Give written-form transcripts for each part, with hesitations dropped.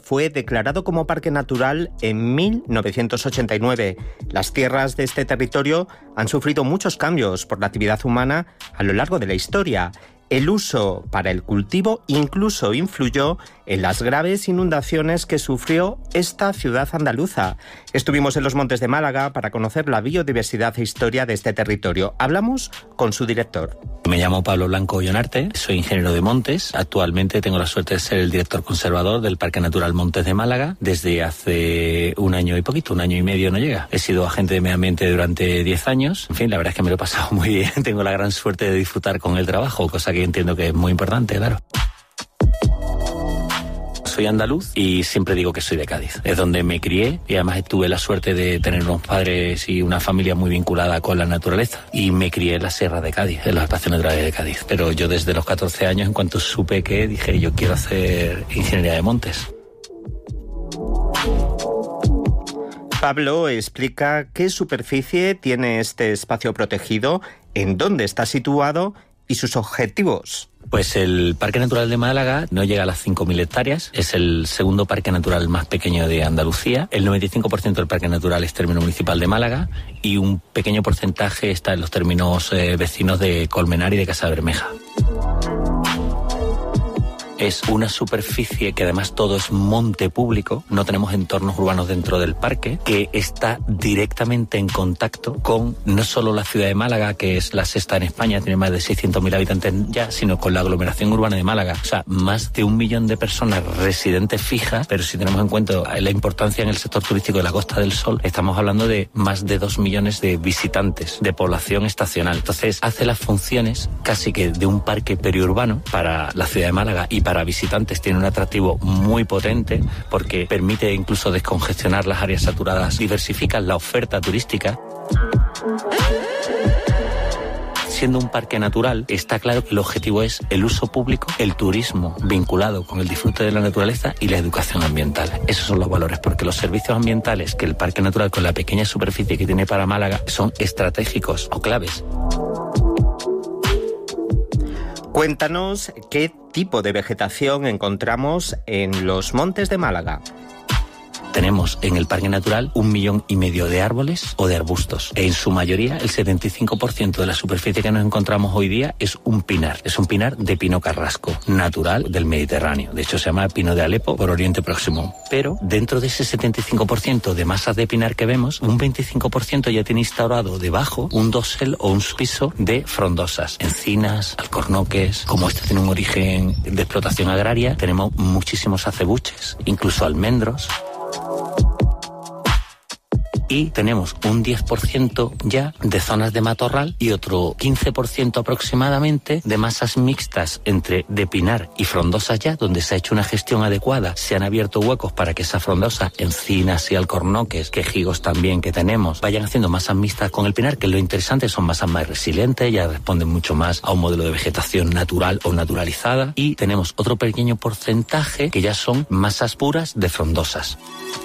fue declarado como parque natural en 1989. Las tierras de este territorio han sufrido muchos cambios por la actividad humana a lo largo de la historia. El uso para el cultivo incluso influyó en las graves inundaciones que sufrió esta ciudad andaluza. Estuvimos en los Montes de Málaga para conocer la biodiversidad e historia de este territorio. Hablamos con su director. Me llamo Pablo Blanco Ollonarte, soy ingeniero de montes. Actualmente tengo la suerte de ser el director conservador del Parque Natural Montes de Málaga desde hace un año y poquito, un año y medio no llega. He sido agente de medio ambiente durante 10 años. En fin, la verdad es que me lo he pasado muy bien. Tengo la gran suerte de disfrutar con el trabajo, cosa que entiendo que es muy importante, claro. Soy andaluz y siempre digo que soy de Cádiz. Es donde me crié y además tuve la suerte de tener unos padres y una familia muy vinculada con la naturaleza. Y me crié en la Sierra de Cádiz, en los espacios naturales de Cádiz. Pero yo desde los 14 años, en cuanto supe que, dije, yo quiero hacer ingeniería de montes. Pablo explica qué superficie tiene este espacio protegido, en dónde está situado y sus objetivos. Pues el Parque Natural de Málaga no llega a las 5.000 hectáreas, es el segundo parque natural más pequeño de Andalucía. El 95% del Parque Natural es término municipal de Málaga y un pequeño porcentaje está en los términos vecinos de Colmenar y de Casabermeja. Es una superficie que además todo es monte público, no tenemos entornos urbanos dentro del parque, que está directamente en contacto con no solo la ciudad de Málaga, que es la sexta en España, tiene más de 600.000 habitantes ya, sino con la aglomeración urbana de Málaga. O sea, más de 1 millón de personas residentes fijas, pero si tenemos en cuenta la importancia en el sector turístico de la Costa del Sol, estamos hablando de más de 2 millones de visitantes, de población estacional. Entonces, hace las funciones casi que de un parque periurbano para la ciudad de Málaga y para visitantes. Tiene un atractivo muy potente porque permite incluso descongestionar las áreas saturadas, diversifica la oferta turística. Siendo un parque natural, está claro que el objetivo es el uso público, el turismo vinculado con el disfrute de la naturaleza y la educación ambiental. Esos son los valores, porque los servicios ambientales que el parque natural, con la pequeña superficie que tiene para Málaga, son estratégicos o claves. Cuéntanos qué tipo de vegetación encontramos en los Montes de Málaga. Tenemos en el Parque Natural 1,5 millones de árboles o de arbustos. En su mayoría, el 75% de la superficie que nos encontramos hoy día es un pinar. Es un pinar de pino carrasco, natural del Mediterráneo. De hecho, se llama pino de Alepo por Oriente Próximo. Pero dentro de ese 75% de masas de pinar que vemos, un 25% ya tiene instaurado debajo un dosel o un piso de frondosas. Encinas, alcornoques. Como este tiene un origen de explotación agraria, tenemos muchísimos acebuches, incluso almendros. Y tenemos un 10% ya de zonas de matorral y otro 15% aproximadamente de masas mixtas entre de pinar y frondosas ya, donde se ha hecho una gestión adecuada. Se han abierto huecos para que esas frondosas, encinas y alcornoques, quejigos también que tenemos, vayan haciendo masas mixtas con el pinar, que lo interesante son masas más resilientes, ya responden mucho más a un modelo de vegetación natural o naturalizada. Y tenemos otro pequeño porcentaje que ya son masas puras de frondosas.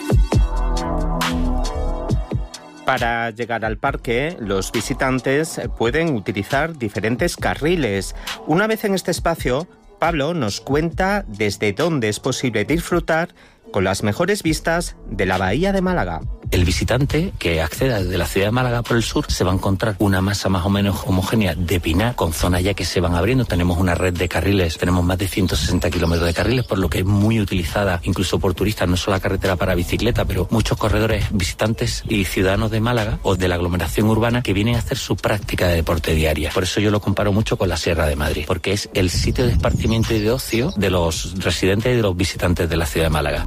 Para llegar al parque, los visitantes pueden utilizar diferentes carriles. Una vez en este espacio, Pablo nos cuenta desde dónde es posible disfrutar con las mejores vistas de la bahía de Málaga. El visitante que acceda desde la ciudad de Málaga por el sur se va a encontrar una masa más o menos homogénea de pinar con zonas ya que se van abriendo. Tenemos una red de carriles, tenemos más de 160 kilómetros de carriles, por lo que es muy utilizada incluso por turistas, no solo la carretera para bicicleta, pero muchos corredores, visitantes y ciudadanos de Málaga o de la aglomeración urbana que vienen a hacer su práctica de deporte diaria. Por eso yo lo comparo mucho con la Sierra de Madrid, porque es el sitio de esparcimiento y de ocio de los residentes y de los visitantes de la ciudad de Málaga.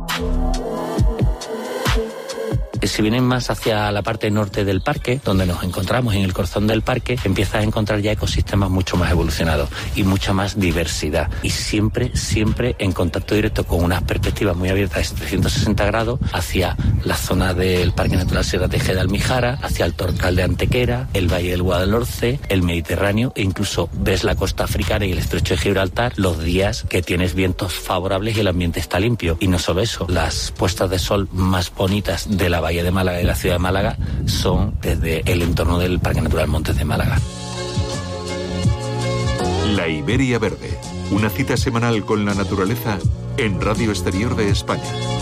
Si vienen más hacia la parte norte del parque, donde nos encontramos en el corazón del parque, empiezas a encontrar ya ecosistemas mucho más evolucionados y mucha más diversidad. Y siempre en contacto directo con unas perspectivas muy abiertas de 360 grados hacia la zona del Parque Natural Sierra Tejeda Almijara, hacia el Torcal de Antequera, el Valle del Guadalhorce, el Mediterráneo e incluso ves la costa africana y el Estrecho de Gibraltar los días que tienes vientos favorables y el ambiente está limpio. Y no solo eso, las puestas de sol más bonitas de la bahía de Málaga y la ciudad de Málaga son desde el entorno del Parque Natural Montes de Málaga. La Iberia Verde, una cita semanal con la naturaleza en Radio Exterior de España.